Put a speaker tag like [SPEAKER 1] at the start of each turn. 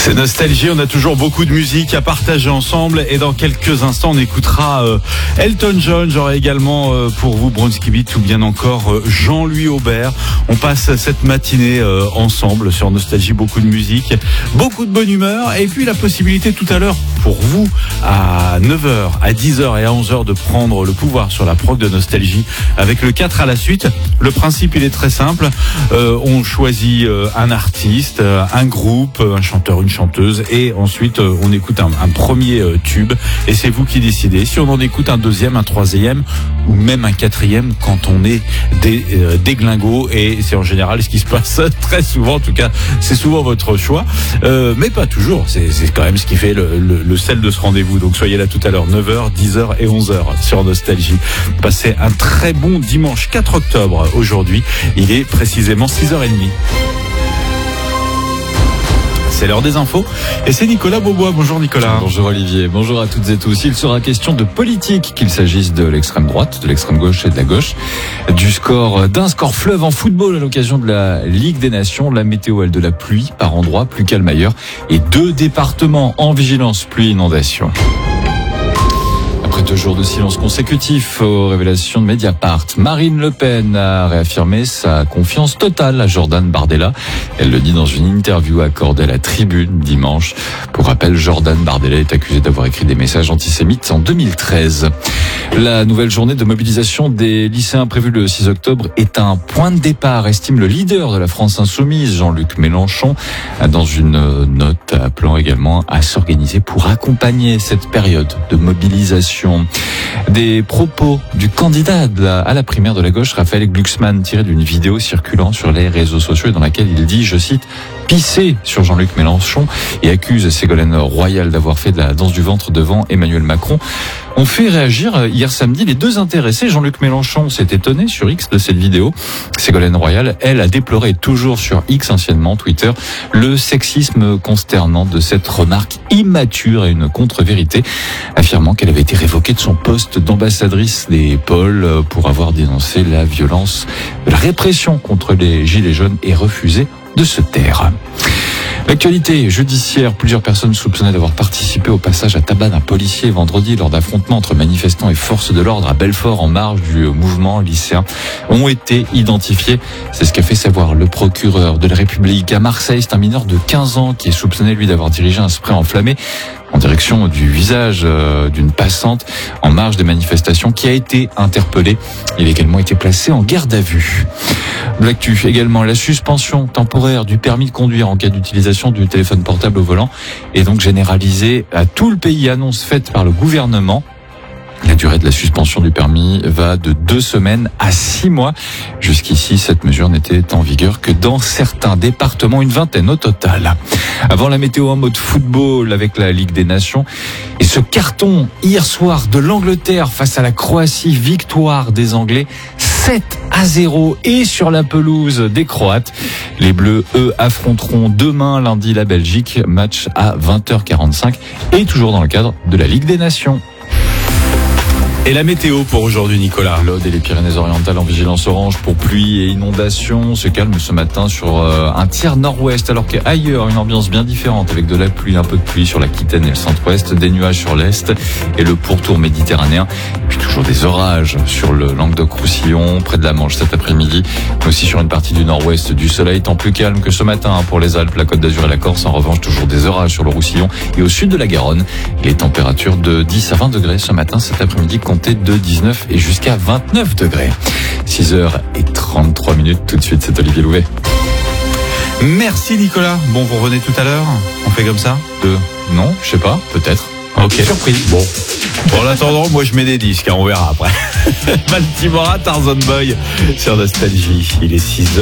[SPEAKER 1] C'est Nostalgie, on a toujours beaucoup de musique à partager ensemble et dans quelques instants on écoutera Elton John. J'aurai également pour vous Bronski Beat ou bien encore Jean-Louis Aubert. On passe cette matinée ensemble sur Nostalgie, beaucoup de musique, beaucoup de bonne humeur et puis la possibilité tout à l'heure pour vous à 9h, à 10h et à 11h de prendre le pouvoir sur la prog de Nostalgie avec le 4 à la suite. Le principe il est très simple, on choisit un artiste, un groupe, un chanteur, une chanteuse et ensuite on écoute un premier tube et c'est vous qui décidez si on en écoute un deuxième, un troisième ou même un quatrième quand on est des glingos et c'est en général ce qui se passe très souvent, en tout cas c'est souvent votre choix mais pas toujours, c'est quand même ce qui fait le sel de ce rendez-vous, donc soyez là tout à l'heure 9h, 10h et 11h sur Nostalgie. Passez un très bon dimanche 4 octobre aujourd'hui, il est précisément 6h30. C'est l'heure des infos et c'est Nicolas Beaubois. Bonjour Nicolas.
[SPEAKER 2] Bonjour Olivier, bonjour à toutes et tous. Il sera question de politique, qu'il s'agisse de l'extrême droite, de l'extrême gauche et de la gauche. D'un score fleuve en football à l'occasion de la Ligue des Nations. La météo, elle, de la pluie par endroits, plus calme ailleurs. Et 2 départements en vigilance pluie inondation. Après 2 jours de silence consécutifs aux révélations de Mediapart, Marine Le Pen a réaffirmé sa confiance totale à Jordan Bardella. Elle le dit dans une interview accordée à la Tribune dimanche. Pour rappel, Jordan Bardella est accusé d'avoir écrit des messages antisémites en 2013. La nouvelle journée de mobilisation des lycéens prévue le 6 octobre est un point de départ, estime le leader de la France Insoumise, Jean-Luc Mélenchon, dans une note appelant également à s'organiser pour accompagner cette période de mobilisation. Des propos du candidat à la primaire de la gauche, Raphaël Glucksmann, tirés d'une vidéo circulant sur les réseaux sociaux et dans laquelle il dit, je cite, pisser sur Jean-Luc Mélenchon et accuse Ségolène Royal d'avoir fait de la danse du ventre devant Emmanuel Macron. On fait réagir hier samedi les 2 intéressés. Jean-Luc Mélenchon s'est étonné sur X de cette vidéo. Ségolène Royal, elle, a déploré toujours sur X, anciennement Twitter, le sexisme consternant de cette remarque immature et une contre-vérité, affirmant qu'elle avait été révoquée de son poste d'ambassadrice des pôles pour avoir dénoncé la violence, la répression contre les gilets jaunes et refusé de se taire. L'actualité judiciaire, plusieurs personnes soupçonnées d'avoir participé au passage à tabac d'un policier vendredi lors d'affrontements entre manifestants et forces de l'ordre à Belfort en marge du mouvement lycéen ont été identifiées. C'est ce qu'a fait savoir le procureur de la République à Marseille. C'est un mineur de 15 ans qui est soupçonné, lui, d'avoir dirigé un spray enflammé en direction du visage d'une passante en marge des manifestations qui a été interpellé. Il a également été placé en garde à vue. De l'actu également, la suspension temporaire du permis de conduire en cas d'utilisation du téléphone portable au volant est donc généralisée à tout le pays, annonce faite par le gouvernement. La durée de la suspension du permis va de 2 semaines à 6 mois. Jusqu'ici, cette mesure n'était en vigueur que dans certains départements, une vingtaine au total. Avant la météo en mode football avec la Ligue des Nations. Et ce carton hier soir de l'Angleterre face à la Croatie, victoire des Anglais 7-0 et sur la pelouse des Croates. Les Bleus, eux, affronteront demain, lundi, la Belgique. Match à 20h45 et toujours dans le cadre de la Ligue des Nations.
[SPEAKER 1] Et la météo pour aujourd'hui, Nicolas.
[SPEAKER 2] L'Aude et les Pyrénées-Orientales en vigilance orange pour pluie et inondation. Se calme ce matin sur un tiers nord-ouest, alors qu'ailleurs, une ambiance bien différente avec de la pluie, un peu de pluie sur l'Aquitaine et le centre-ouest, des nuages sur l'est et le pourtour méditerranéen. Et puis toujours des orages sur le Languedoc-Roussillon, près de la Manche cet après-midi, mais aussi sur une partie du nord-ouest. Du soleil, temps plus calme que ce matin pour les Alpes, la Côte d'Azur et la Corse. En revanche, toujours des orages sur le Roussillon et au sud de la Garonne. Les températures de 10 à 20 degrés ce matin, cet après-midi, de 19 et jusqu'à 29 degrés. 6h33, tout de suite, c'est Olivier Louvet.
[SPEAKER 1] Merci Nicolas. Bon, vous revenez tout à l'heure. On fait comme ça
[SPEAKER 2] Non, je sais pas, peut-être.
[SPEAKER 1] Ok. Surprise. Bon, en attendant, moi je mets des disques, on verra après. Baltimora, Tarzan Boy sur Nostalgie. Il est 6h.